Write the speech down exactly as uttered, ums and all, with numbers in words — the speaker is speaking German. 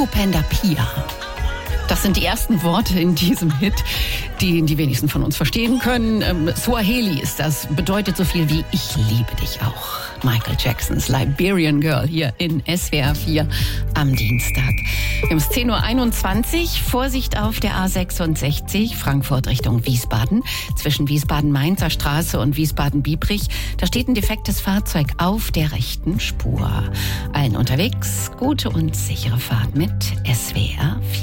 Panda Pia. Das sind die ersten Worte in diesem Hit, die die wenigsten von uns verstehen können. Ähm, Swahili ist das, bedeutet so viel wie ich liebe dich auch. Michael Jacksons Liberian Girl hier in S W R vier am Dienstag. Wir haben es zehn Uhr einundzwanzig. Vorsicht auf der A sechsundsechzig, Frankfurt Richtung Wiesbaden. Zwischen Wiesbaden-Mainzer Straße und Wiesbaden-Biebrich. Da steht ein defektes Fahrzeug auf der rechten Spur. Allen unterwegs, gute und sichere Fahrt mit S W R vier.